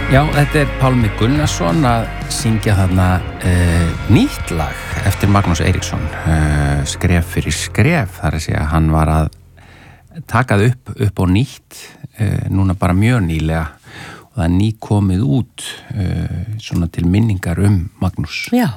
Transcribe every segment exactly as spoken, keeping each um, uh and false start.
Já, þetta er Pálmi Gunnarsson að syngja þarna uh, nýtt lag eftir Magnús Eiríksson, uh, skref fyrir skref, þar að segja að hann var að taka það upp, upp á nýtt, uh, núna bara mjög nýlega og það er nýkomið út uh, svona til minningar um Magnús. Já,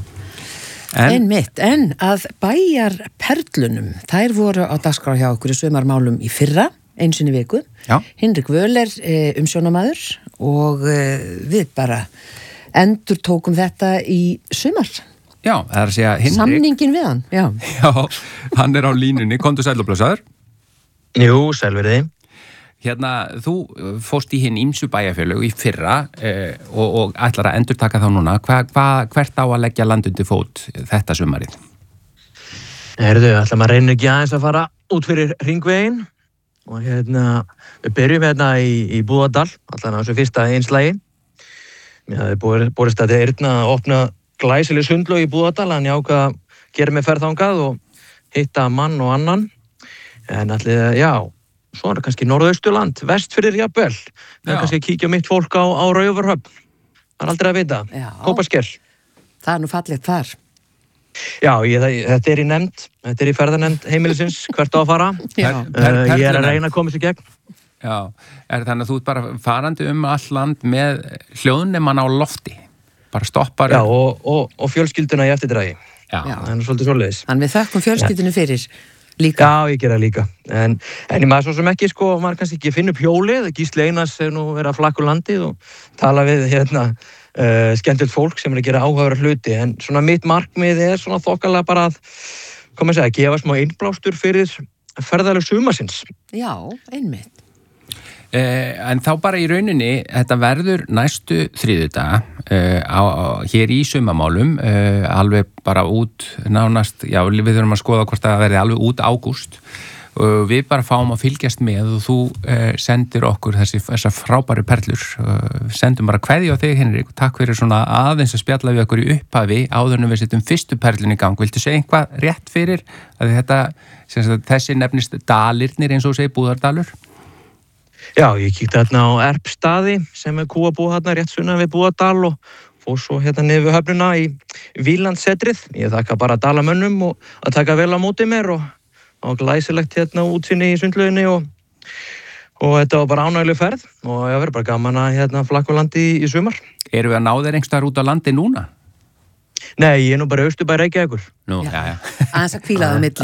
en, einmitt, en að bæjar perlunum, þær voru á dagskrá hjá okkur í sumarmálum í fyrra, einu sinni viku. Já. Hinrik Völer eh, umsjónamaður og eh, við bara endur tókum þetta í sumar. Já, það er að segja Hinrik. Samningin við hann, já. Já, hann er á línunni, komdu sæll og blessaður. Jú, sælverði. Hérna, þú fórst í hinn ýmsu bæjarfélög í fyrra eh, og, og ætlar að endur taka þá núna. Hva, hva, hvert á að leggja land undir fót þetta sumarið? Herðu, ætla maður reynir ekki aðeins að fara út fyrir hringveginn. Og hérna, við byrjum hérna í, í Búðardal, allan á þessu fyrsta einslægi. Mér hafði borist að þetta eirna að opna glæsileg sundlaug í Búðardal, en ég ákvað að gera mig ferð þangað og hitta mann og annan. En allir, já, svo er það kannski Norðausturland, Vestfirðir jafnvel. Það er kannski að kíkja mitt fólk á, á Raufarhöfn. Það er aldrei að vita. Kópasker. Það er nú fallegt þar. Já, ég, þetta er í nefnd, þetta er í ferðanefnd heimilisins, hvert á að fara. Já. Uh, ég er að reyna að koma sér gegn. Já, er þannig að þú ert bara farandi um all land með hljóðnemann á lofti, bara stoppar. Já, og, og, og fjölskylduna í eftirdragi. Já. Það er nú svolítið svoleiðis. Þannig við þökkum fjölskyldinu fyrir líka. Já, ég gera líka. En, en ég maður svo sem ekki, sko, maður kannski ekki finna upp hjólið. Gísli Einars er nú verið að flakka úr landið og tala við hérna Uh, skemmtilegt fólk sem er að gera áhugaverða hluti, en svona mitt markmið er svona þokkalega bara að, koma að segja, gefa smá innblástur fyrir ferðalög sumarsins. Já, einmitt. Eh, en þá bara í rauninni, þetta verður næstu þriðjudaga eh, á, á, hér í sumamálum, eh, alveg bara út nánast, já, við þurfum að skoða hvort það verði alveg út ágúst. Og við bara fáum að fylgjast með og þú eh, sendir okkur þessi, þessar frábæru perlur. Uh, sendum bara kveðju á þig, Hinrik, og takk fyrir svona aðeins að spjalla við okkur í upphafi áður en við setjum fyrstu perlun í gang. Viltu segja einhvað rétt fyrir að þetta, sem sagt, þessi nefnist dalirnir eins og segir Búðardalur? Já, ég kíkti hérna á Erpstaði sem er kúabúð hérna rétt sunnan við Búðardal og fór svo hérna niður við höfnuna í Vílandsetrið. Ég þakka bara dalamönnum og að taka vel á móti mér og og glæsilegt hérna útsinni í sundlauginni og, og þetta var bara ánægileg ferð og ég verður bara gaman að hérna flakka á landi í, í sumar. Erum við að ná þér einhverstaðar út á landi núna? Nei, ég er nú bara Austurbæ Reykjavíkur. Nú, já, já. Aðeins að hvíla það milli.